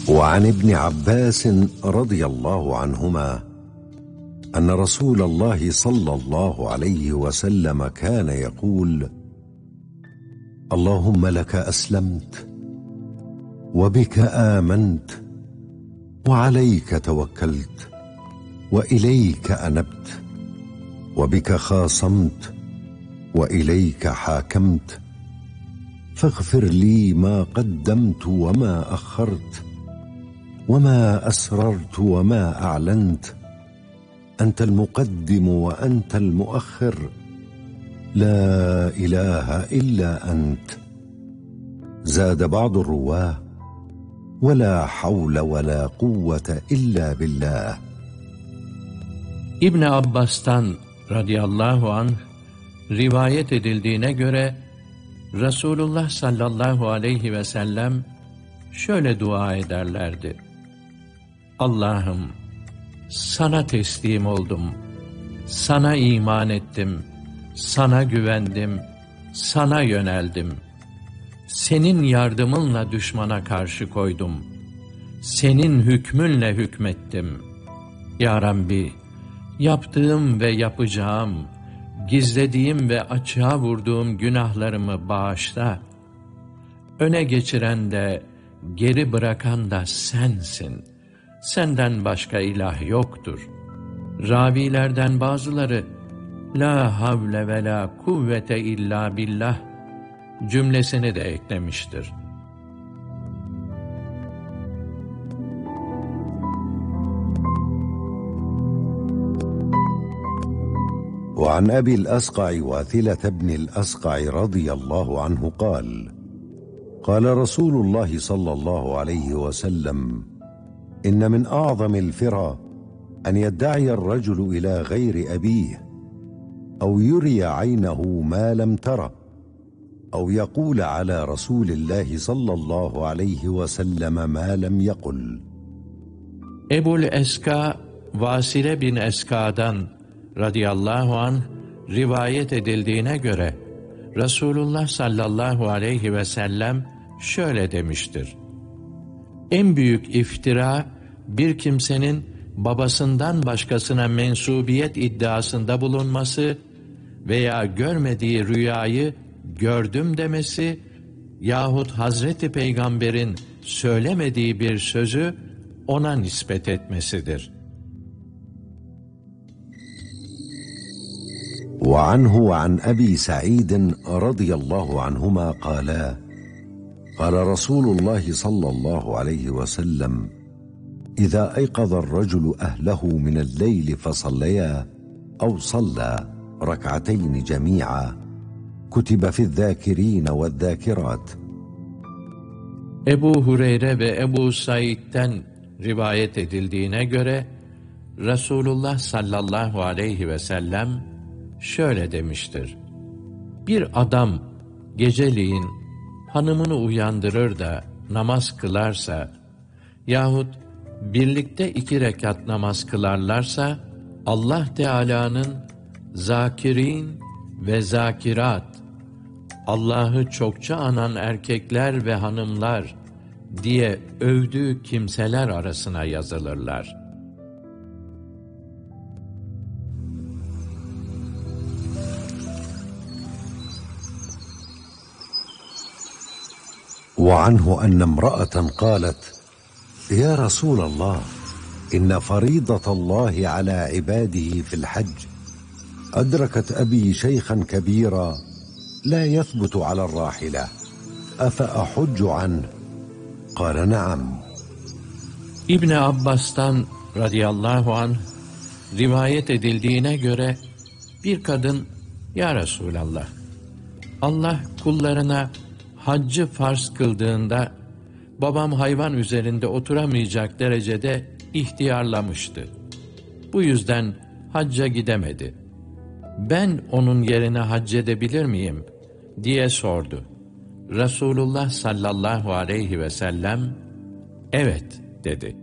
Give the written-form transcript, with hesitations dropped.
وعن ابن عباس رضي الله عنهما أن رسول الله صلى الله عليه وسلم كان يقول: اللهم لك أسلمت وبك آمنت وعليك توكلت وإليك أنبت وبك خاصمت وإليك حاكمت فاغفر لي ما قدمت وما أخرت وما أسررت وما أعلنت أنت المقدم وأنت المؤخر لا إله إلا أنت. زاد بعض الرواه: ولا حول ولا قوة إلا بالله. İbn Abbas'tan radıyallahu anh rivayet edildiğine göre Resulullah sallallahu aleyhi ve sellem şöyle dua ederlerdi: Allah'ım, sana teslim oldum, sana iman ettim, sana güvendim, sana yöneldim. Senin yardımınla düşmana karşı koydum. Senin hükmünle hükmettim. Ya Rabbi, yaptığım ve yapacağım, gizlediğim ve açığa vurduğum günahlarımı bağışla. Öne geçiren de, geri bırakan da sensin. Senden başka ilah yoktur. Ravilerden bazıları, la havle ve la kuvvete illa billah cümlesini de eklemiştir. وعن أبي الأسقع واثلة بن الأسقع رضي الله عنه قال: قال رسول الله صلى الله عليه وسلم: إن من أعظم الفرى أن يدعي الرجل إلى غير أبيه أو يري عينه ما لم تره أو يقول على رسول الله صلى الله عليه وسلم ما لم يقل. Ebul Eska, Vasile bin Eska'dan radıyallahu anh rivayet edildiğine göre Resulullah sallallahu aleyhi ve sellem şöyle demiştir: En büyük iftira, bir kimsenin babasından başkasına mensubiyet iddiasında bulunması veya görmediği rüyayı gördüm demesi yahut Hazreti Peygamber'in söylemediği bir sözü ona nispet etmesidir. وعنه وعن أبي سعيد رضي الله عنهما قالا: قال رسول الله صلى الله عليه وسلم: إذا أيقظ الرجل أهله من الليل فصليا أو صلى ركعتين جميعا كتب في الذاكرين والذاكرات. Ebu Hureyre ve Ebu Said'den rivayet edildiğine göre Resulullah sallallahu aleyhi ve sellem şöyle demiştir: Bir adam geceliğin hanımını uyandırır da namaz kılarsa yahut birlikte 2 rekat namaz kılarlarsa Allah Teala'nın zakirin ve zakirat, Allah'ı çokça anan erkekler ve hanımlar diye övdüğü kimseler arasına yazılırlar. وعنه أن امرأة قالت: يا رسول الله، إن فريضة الله على عباده في الحج أدركت أبي شيخا كبيرا لا يثبت على الراحلة، أفأحج عنه؟ قال: نعم. İbn Abbas'tan radıyallahu anh rivayet edildiğine göre bir kadın, ya Resulallah, Allah kullarına haccı farz kıldığında babam hayvan üzerinde oturamayacak derecede ihtiyarlamıştı. Bu yüzden hacca gidemedi. Ben onun yerine hac edebilir miyim diye sordu. Resulullah sallallahu aleyhi ve sellem evet dedi.